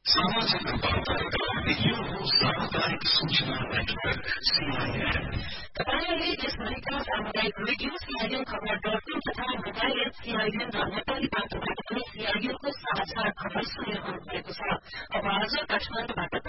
सामाजिक रूपान्तरणका लागि यो हो सामुदायिक सूचना नेटवर्क CIN। तपाईले देशभरिका सामुदायिक रेडियो CIN खबर.com तथा मोबाइल एप CIN र नेपाली पात्रोबाट पनि CIN को साझा खबर सुनिरहनु भएको छ। अब आज काठमाडौँबाट